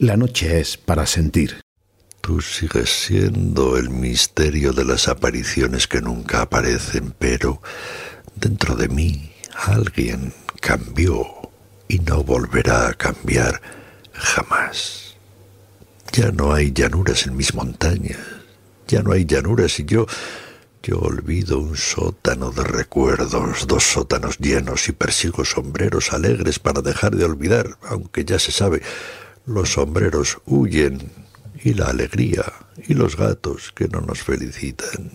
La noche es para sentir. Tú sigues siendo el misterio de las apariciones que nunca aparecen, pero dentro de mí alguien cambió y no volverá a cambiar jamás. Ya no hay llanuras en mis montañas, ya no hay llanuras y yo olvido un sótano de recuerdos, 2 sótanos llenos y persigo sombreros alegres para dejar de olvidar, aunque ya se sabe, los sombreros huyen y la alegría y los gatos que no nos felicitan.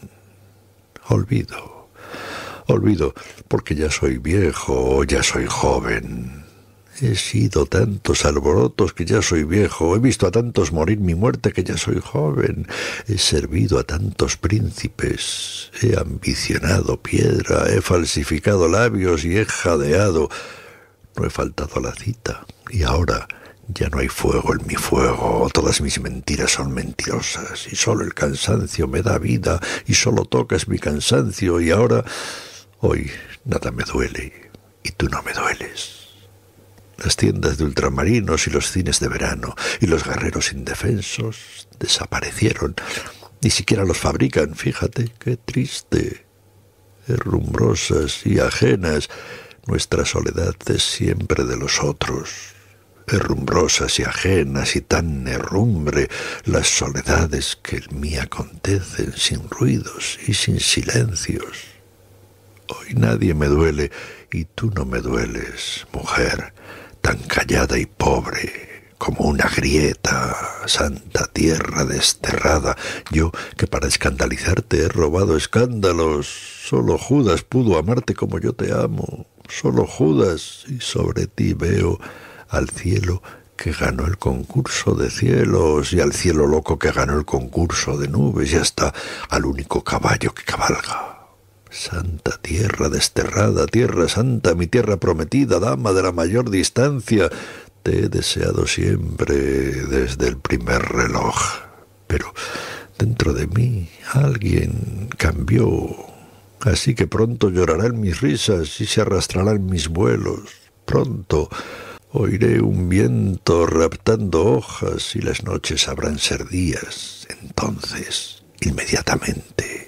Olvido porque ya soy viejo, ya soy joven. He sido tantos alborotos que ya soy viejo, he visto a tantos morir mi muerte que ya soy joven, he servido a tantos príncipes, he ambicionado piedra, he falsificado labios y he jadeado. No he faltado a la cita y ahora ya no hay fuego en mi fuego, todas mis mentiras son mentirosas y solo el cansancio me da vida y solo tocas mi cansancio y ahora, hoy nada me duele y tú no me dueles. Las tiendas de ultramarinos y los cines de verano y los guerreros indefensos desaparecieron. Ni siquiera los fabrican, fíjate, qué triste. Herrumbrosas y ajenas, nuestra soledad es siempre de los otros. Herrumbrosas y ajenas y tan herrumbre las soledades que en mí acontecen sin ruidos y sin silencios. Hoy nadie me duele y tú no me dueles, mujer, tan callada y pobre como una grieta, santa tierra desterrada. Yo, que para escandalizarte he robado escándalos, solo Judas pudo amarte como yo te amo, solo Judas, y sobre ti veo al cielo que ganó el concurso de cielos, y al cielo loco que ganó el concurso de nubes, y hasta al único caballo que cabalga. Santa tierra desterrada, tierra santa, mi tierra prometida, dama de la mayor distancia, te he deseado siempre desde el primer reloj. Pero dentro de mí alguien cambió, así que pronto llorará en mis risas y se arrastrará en mis vuelos. Pronto oiré un viento raptando hojas y las noches sabrán ser días. Entonces, inmediatamente,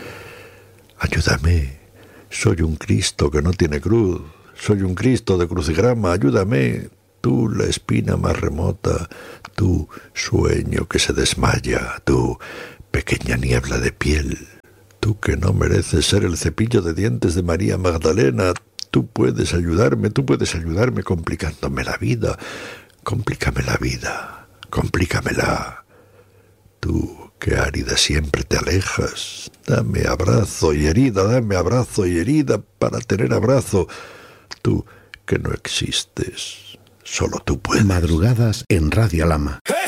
ayúdame, soy un Cristo que no tiene cruz, soy un Cristo de crucigrama, ayúdame, tú la espina más remota, tú sueño que se desmaya, tú pequeña niebla de piel, tú que no mereces ser el cepillo de dientes de María Magdalena, tú puedes ayudarme complicándome la vida, complícame la vida, complícamela, tú que árida siempre te alejas, dame abrazo y herida, dame abrazo y herida para tener abrazo, tú que no existes, solo tú puedes. Madrugadas en Radio Lama.